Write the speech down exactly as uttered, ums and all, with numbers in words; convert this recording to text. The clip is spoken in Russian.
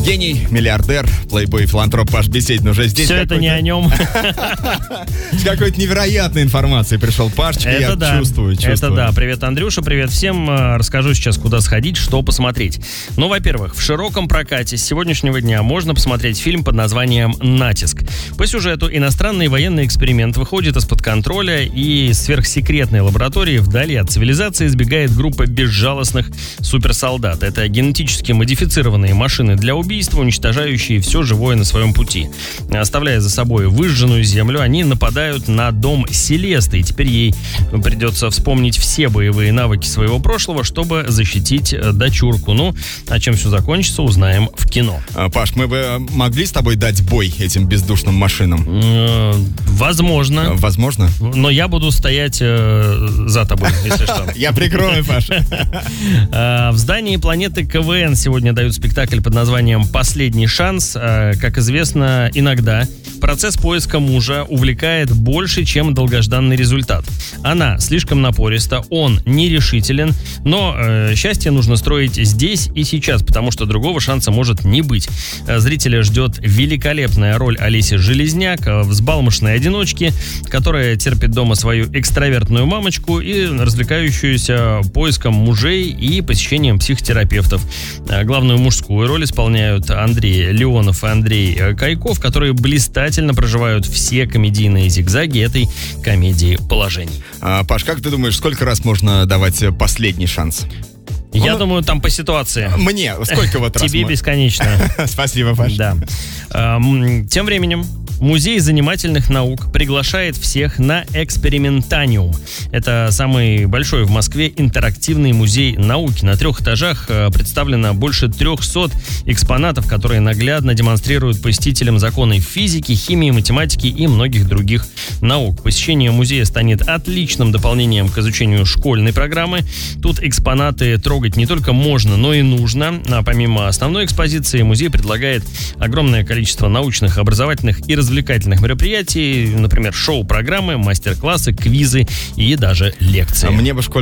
Гений, миллиардер, плейбой и филантроп Паш Беседин уже здесь. Все это не о нем. С какой-то невероятной информацией пришел Пашечка, это я да. чувствую, чувствую. Это да. Привет, Андрюша, привет всем. Расскажу сейчас, куда сходить, что посмотреть. Ну, во-первых, в широком прокате с сегодняшнего дня можно посмотреть фильм под названием «Натиск». По сюжету иностранный военный эксперимент выходит из-под контроля, и из сверхсекретной лаборатории вдали от цивилизации сбегает группа безжалостных суперсолдат. Это генетически модифицированные машины для убийства, уничтожающие все живое на своем пути. Оставляя за собой выжженную землю, они нападают на дом Селесты, и теперь ей придется вспомнить все боевые навыки своего прошлого, чтобы защитить дочурку. Ну, а чем все закончится, узнаем в кино. А, Паш, мы бы могли с тобой дать бой этим бездушным машинам? Э, возможно. Возможно? Но я буду стоять э, за тобой, если что. Я прикрою, Паша. В здании планеты КВН сегодня дают спектакль под названием «Последний шанс». Как известно, иногда процесс поиска мужа увлекает больше, чем долгожданный результат. Она слишком напориста, он нерешителен, но э, счастье нужно строить здесь и сейчас, потому что другого шанса может не быть. Зрителя ждет великолепная роль Олеси Железняк, взбалмошной одиночки, которая терпит дома свою экстравертную мамочку и развлекающуюся поиском мужей и посещением психотерапевтов. Главную мужскую роль исполняют Андрей Леонов и Андрей Кайков, которые блистательно проживают все комедийные зигзаги этой комедии положений. А, Паш, как ты думаешь, сколько раз можно давать последний шанс? Я Он... думаю, там по ситуации. Мне? Сколько вот раз? Тебе бесконечно. Спасибо, Паш. Да. Тем временем Музей занимательных наук приглашает всех на экспериментаниум. Это самый большой в Москве интерактивный музей науки. На трех этажах представлено больше трехсот экспонатов, которые наглядно демонстрируют посетителям законы физики, химии, математики и многих других наук. Посещение музея станет отличным дополнением к изучению школьной программы. Тут экспонаты трогать не только можно, но и нужно. А помимо основной экспозиции, музей предлагает огромное количество научных, образовательных и развлекательных мероприятий, например, шоу-программы, мастер-классы, квизы и даже лекции. А мне бы в школе